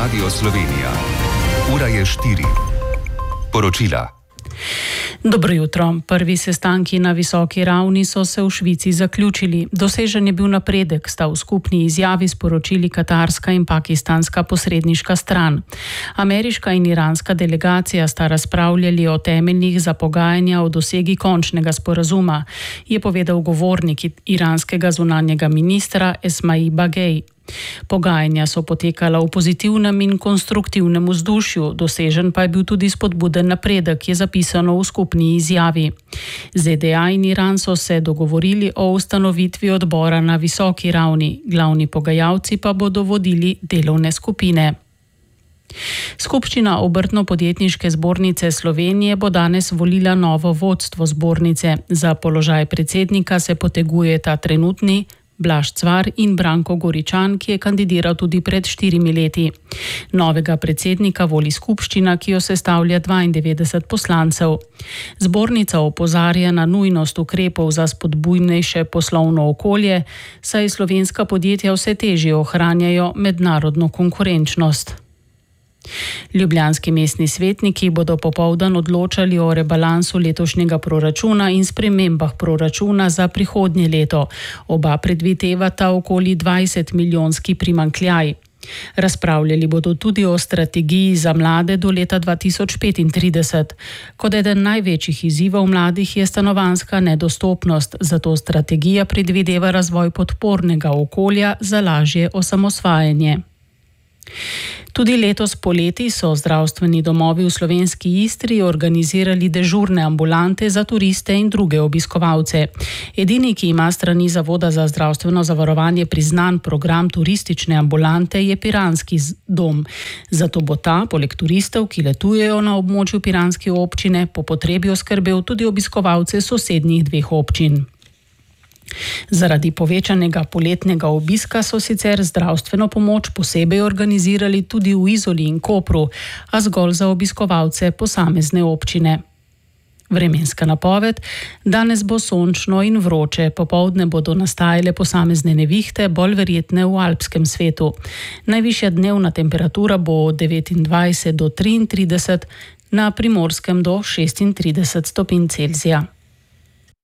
Radio Slovenija. Ura je 4. Poročila. Dobro jutro. Prvi sestanki na visoki ravni so se v Švici zaključili. Dosežen je bil napredek, sta v skupni izjavi sporočili katarska in pakistanska posredniška stran. Ameriška in iranska delegacija sta razpravljali o temeljih za pogajanja o dosegi končnega sporazuma, je povedal govornik iranskega zunanjega ministra Esmail Bagej. Pogajanja so potekala v pozitivnem in konstruktivnem vzdušju, dosežen pa je bil tudi spodbuden napredek, je zapisano v skupni izjavi. ZDA in Iran so se dogovorili o ustanovitvi odbora na visoki ravni, glavni pogajalci pa bodo vodili delovne skupine. Skupščina Obrtno-podjetniške zbornice Slovenije bo danes volila novo vodstvo zbornice. Za položaj predsednika se potegujeta trenutni Blaž Cvar in Branko Goričan, ki je kandidiral tudi pred 4 leti. Novega predsednika voli skupščina, ki jo sestavlja 92 poslancev. Zbornica opozarja na nujnost ukrepov za spodbujnejše poslovno okolje, saj slovenska podjetja vse težje ohranjajo mednarodno konkurenčnost. Ljubljanski mestni svetniki bodo popoldan odločali o rebalansu letošnjega proračuna in spremembah proračuna za prihodnje leto. Oba predvidevata okoli 20 milijonski primanjkljaj. Razpravljali bodo tudi o strategiji za mlade do leta 2035. Kot eden največjih izzivov mladih je stanovanjska nedostopnost, zato strategija predvideva razvoj podpornega okolja za lažje osamosvajanje. Tudi letos poleti so zdravstveni domovi v slovenski Istri organizirali dežurne ambulante za turiste in druge obiskovalce. Edini, ki ima strani Zavoda za zdravstveno zavarovanje priznan program turistične ambulante, je Piranski dom. Zato bo ta, poleg turistov, ki letujejo na območju piranske občine, po potrebi oskrbel tudi obiskovalce sosednjih 2 občin. Zaradi povečanega poletnega obiska so sicer zdravstveno pomoč posebej organizirali tudi v Izoli in Kopru, a zgolj za obiskovalce posamezne občine. Vremenska napoved: danes bo sončno in vroče, popoldne bodo nastajale posamezne nevihte, bolj verjetne v alpskem svetu. Najvišja dnevna temperatura bo od 29 do 33, na Primorskem do 36 stopinj Celzija.